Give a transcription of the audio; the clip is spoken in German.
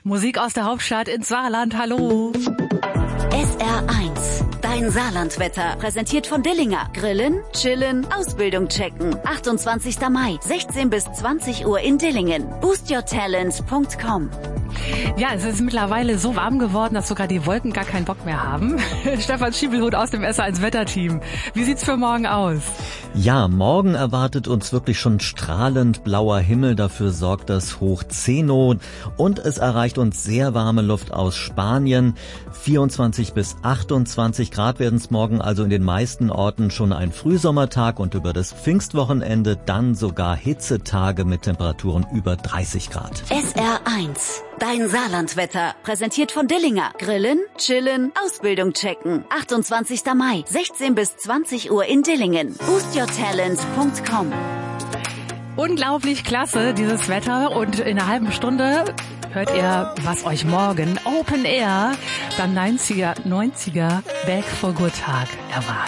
Musik aus der Hauptstadt ins Saarland, hallo. SR1, dein Saarlandwetter, präsentiert von Dillinger. Grillen, chillen, Ausbildung checken. 28. Mai, 16 bis 20 Uhr in Dillingen. boostyourtalent.com. Ja, es ist mittlerweile so warm geworden, dass sogar die Wolken gar keinen Bock mehr haben. Stefan Schiebelhut aus dem SR1 Wetterteam. Wie sieht's für morgen aus? Ja, morgen erwartet uns wirklich schon strahlend blauer Himmel. Dafür sorgt das Hoch Zeno. Und es erreicht uns sehr warme Luft aus Spanien. 24 bis 28 Grad werden es morgen, also in den meisten Orten schon ein Frühsommertag und über das Pfingstwochenende dann sogar Hitzetage mit Temperaturen über 30 Grad. SR1, dein Saarlandwetter, präsentiert von Dillinger. Grillen, chillen, Ausbildung checken. 28. Mai, 16 bis 20 Uhr in Dillingen. boostyourtalent.com. Unglaublich klasse, dieses Wetter. Und in einer halben Stunde hört ihr, was euch morgen Open Air beim 90er Back for Good Tag erwartet.